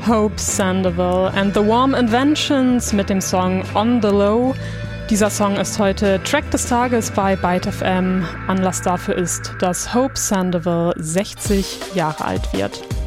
Hope Sandoval and the Warm Inventions mit dem Song On the Low. Dieser Song ist heute Track des Tages bei Byte FM. Anlass dafür ist, dass Hope Sandoval 60 Jahre alt wird.